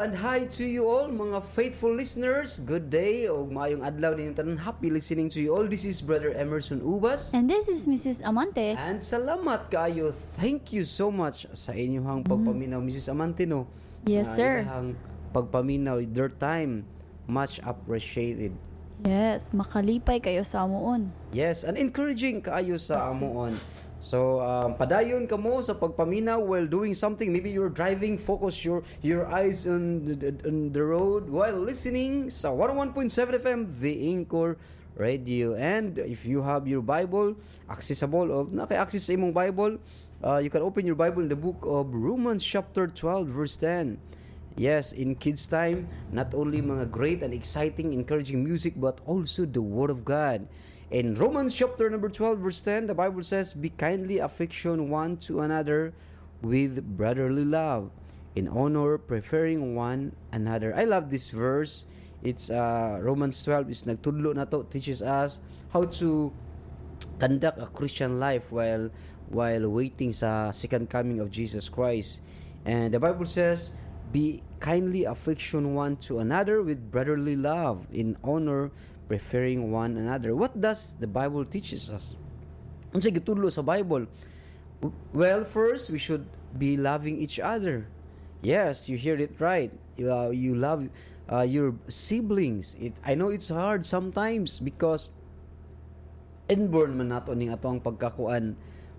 and hi to you all, mga faithful listeners. Good day o maayong adlaw ninyong tanan. Happy listening to you all. This is Brother Emerson Ubas. And this is Mrs. Amante. And salamat kaayo. Thank you so much sa inyong pagpaminaw, Mrs. Amante, no? Yes, sir. Inyong pagpaminaw, their time, much appreciated. Yes, makalipay kayo sa amuon. Yes, and encouraging kaayo sa amuon. So, padayon ka mo sa pagpaminaw while doing something. Maybe you're driving, focus your eyes on the road while listening sa 101.7 FM, The Anchor Radio. And if you have your Bible, accessible, naka-access sa imong Bible, you can open your Bible in the book of Romans chapter 12, verse 10. Yes, in kids' time, not only mga great and exciting, encouraging music, but also the Word of God. In Romans chapter number 12, verse 10, the Bible says, "Be kindly affection one to another with brotherly love, in honor, preferring one another." I love this verse. It's Romans 12 is nagtudlo na to, teaches us how to conduct a Christian life while waiting sa second coming of Jesus Christ. And the Bible says, "Be kindly affection one to another with brotherly love, in honor, preferring one another." What does the Bible teaches us? Unsay gitudlo sa Bible? Well, first, we should be loving each other. Yes, you heard it right. You love your siblings. I know it's hard sometimes because inborn man nato ning atong pagkakuan,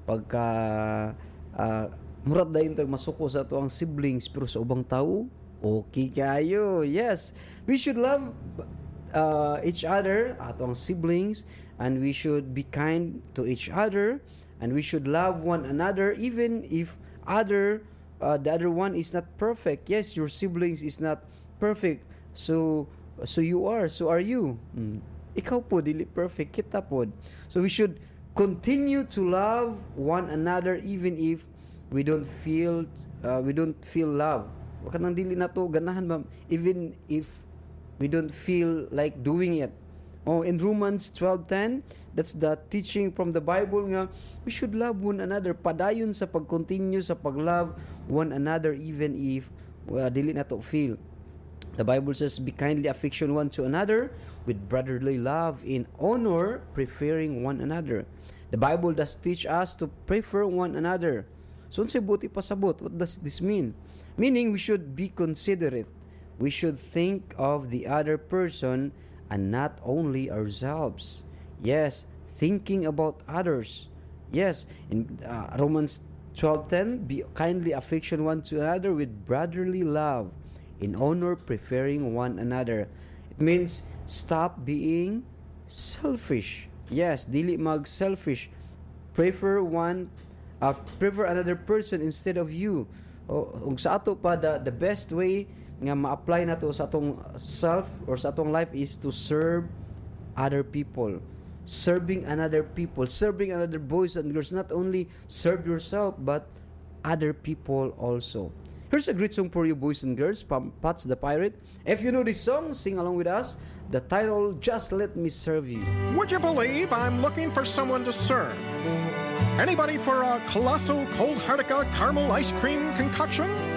murad dayon tag masuko sa atong siblings, pero sa ubang tao okay kayo. Yes, we should love each other, atong siblings, and we should be kind to each other, and we should love one another even if the other one is not perfect. Yes, your siblings is not perfect, so you are, so are you. Ikaw po dili perfect, kita po. So we should continue to love one another even if we don't feel love. Waka nang dili na to ganahan ba, even if we don't feel like doing it. In Romans 12:10, that's the teaching from the Bible nga we should love one another. Padayon sa pag-continue sa pag-love one another even if dili na to feel. The Bible says, "Be kindly affection one to another with brotherly love, in honor, preferring one another." The Bible does teach us to prefer one another. So, unsay buti pasabot? What does this mean? Meaning, we should be considerate. We should think of the other person and not only ourselves. Yes, thinking about others. Yes, in Romans 12:10, "Be kindly affection one to another with brotherly love, in honor, preferring one another." It means stop being selfish. Yes, dili mag-selfish. Prefer another person instead of you. Ug sa ato pa, the best way nga ma-apply na to sa atong self or sa atong life is to serve other people. Serving another people, serving other boys and girls. Not only serve yourself, but other people also. Here's a great song for you, boys and girls, from Pats the Pirate. If you know this song, sing along with us. The title, "Just Let Me Serve You." Would you believe I'm looking for someone to serve? Anybody for a Colosso Cold Hartica caramel ice cream concoction?